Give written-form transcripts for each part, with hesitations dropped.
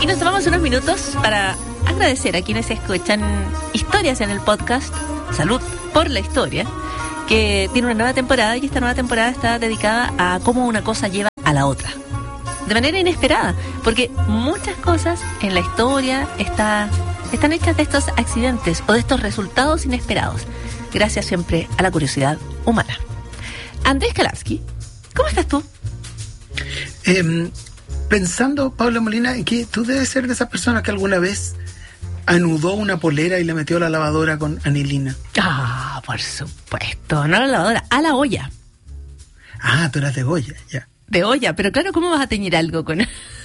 Y nos tomamos unos minutos para agradecer a quienes escuchan historias en el podcast Salud por la Historia, que tiene una nueva temporada, y esta nueva temporada está dedicada a cómo una cosa lleva a la otra. De manera inesperada, porque muchas cosas en la historia están hechas de estos accidentes o de estos resultados inesperados, gracias siempre a la curiosidad humana. Andrés Kalavsky, ¿cómo estás tú? Pensando, Pablo Molina, que tú debes ser de esas personas que alguna vez anudó una polera y le metió a la lavadora con anilina. Ah, por supuesto, no a la lavadora, a la olla. Ah, tú eras de olla, ya. De olla, pero claro, ¿cómo vas a teñir algo con...? No,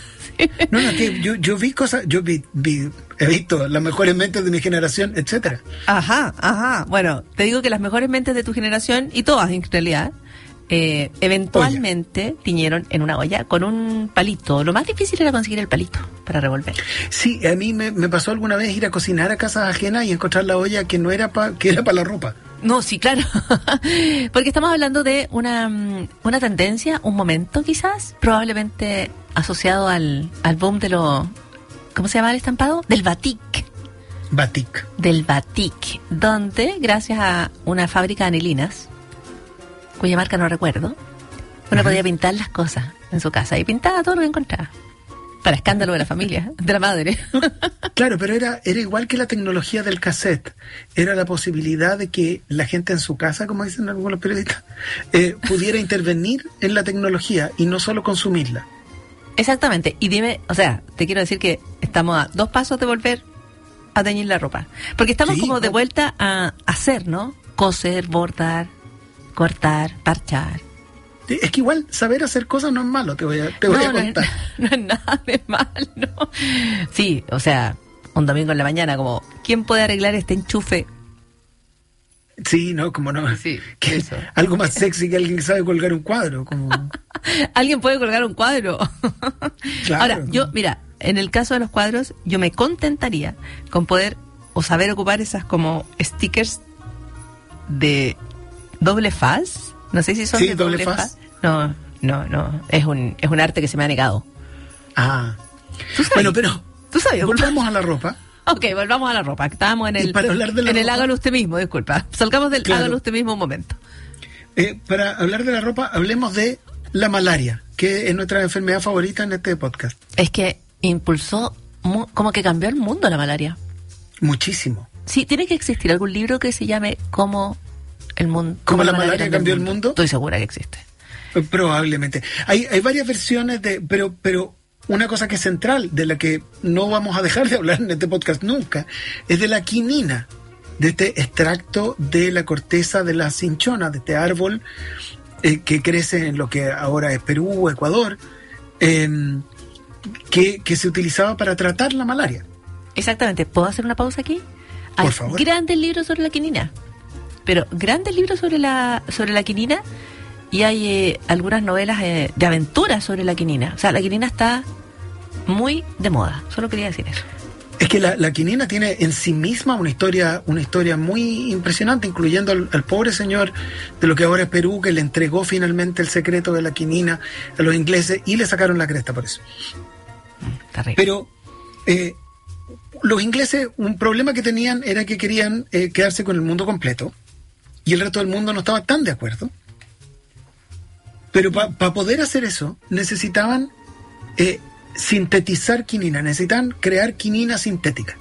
que yo vi cosas, he visto las mejores mentes de mi generación, etcétera. Ajá. Bueno, te digo que las mejores mentes de tu generación, y todas en realidad, eventualmente tiñeron en una olla con un palito. Lo más difícil era conseguir el palito para revolver. Sí, a mí me pasó alguna vez ir a cocinar a casas ajenas y encontrar la olla que no era que era para la ropa. No, sí, claro. Porque estamos hablando de una tendencia, un momento quizás, probablemente asociado al boom de lo... ¿Cómo se llama el estampado? Del batik. Batik. Del batik, donde, gracias a una fábrica de anilinas, cuya marca no recuerdo, uno podía pintar las cosas en su casa y pintaba todo lo que encontraba. Para escándalo de la familia, de la madre. Claro, pero era igual que la tecnología del cassette. Era la posibilidad de que la gente en su casa, como dicen algunos periodistas, pudiera intervenir en la tecnología y no solo consumirla. Exactamente. Y dime, o sea, te quiero decir que estamos a 2 pasos de volver a teñir la ropa. Porque estamos como de vuelta a hacer, ¿no? Coser, bordar, cortar, parchar. Es que igual saber hacer cosas no es malo, te voy a contar. No es nada de malo. Sí, o sea, un domingo en la mañana, como, ¿quién puede arreglar este enchufe? Sí, no, como no. Sí, que eso. Algo más sexy que alguien que sabe colgar un cuadro. Como... ¿Alguien puede colgar un cuadro? Claro. Ahora, yo, mira, en el caso de los cuadros, yo me contentaría con poder o saber ocupar esas como stickers de doble faz. No sé si son de doble faz. No. Es un arte que se me ha negado. Ah. Bueno, pero ¿tú sabes? Volvamos a la ropa. Ok, volvamos a la ropa. Estábamos en el hágalo usted mismo, disculpa. Salgamos del hágalo usted mismo un momento. Para hablar de la ropa, hablemos de la malaria, que es nuestra enfermedad favorita en este podcast. Es que impulsó, como que cambió el mundo la malaria. Muchísimo. Sí, tiene que existir algún libro que se llame ¿Cómo el mundo? ¿Cómo la malaria cambió el mundo? Estoy segura que existe. Probablemente. Hay varias versiones pero una cosa que es central, de la que no vamos a dejar de hablar en este podcast nunca, es de la quinina, de este extracto de la corteza de la cinchona, de este árbol que crece en lo que ahora es Perú, Ecuador, que se utilizaba para tratar la malaria. Exactamente. ¿Puedo hacer una pausa aquí? Por favor. Grandes libros sobre la quinina. Pero grandes libros sobre la quinina, y hay algunas novelas de aventuras sobre la quinina. O sea, la quinina está muy de moda. Solo quería decir eso. Es que la quinina tiene en sí misma una historia muy impresionante, incluyendo al pobre señor de lo que ahora es Perú, que le entregó finalmente el secreto de la quinina a los ingleses y le sacaron la cresta por eso. Terrible. Pero los ingleses, un problema que tenían era que querían quedarse con el mundo completo, y el resto del mundo no estaba tan de acuerdo. Pero para poder hacer eso necesitaban sintetizar quinina, necesitaban crear quinina sintética.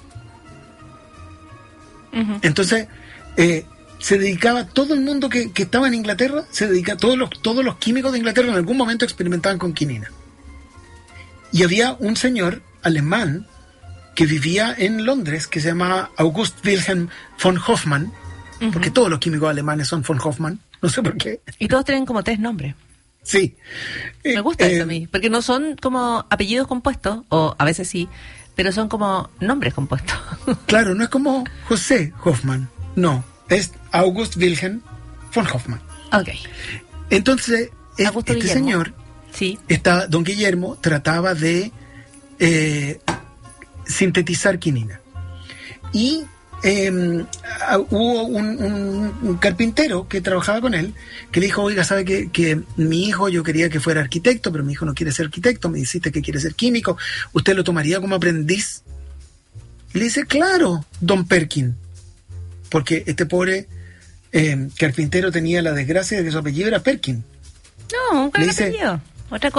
Uh-huh. Entonces se dedicaba todo el mundo que estaba en Inglaterra, todos los químicos de Inglaterra en algún momento experimentaban con quinina. Y había un señor alemán que vivía en Londres que se llamaba August Wilhelm von Hofmann, uh-huh, porque todos los químicos alemanes son von Hofmann, no sé por qué. Y todos tienen como 3 nombres. Sí. Me gusta eso a mí, porque no son como apellidos compuestos, o a veces sí, pero son como nombres compuestos. Claro, no es como José Hoffmann, no, es August Wilhelm von Hofmann. Ok. Entonces, este Guillermo. señor, sí, don Guillermo, trataba de sintetizar quinina. Y hubo un carpintero que trabajaba con él, que le dijo, oiga, ¿sabe que mi hijo, yo quería que fuera arquitecto, pero mi hijo no quiere ser arquitecto, me dijiste que quiere ser químico, ¿usted lo tomaría como aprendiz? Y le dice, claro, don Perkin, porque este pobre carpintero tenía la desgracia de que su apellido era Perkin. No, un Le dice, apellido. Otra cosa.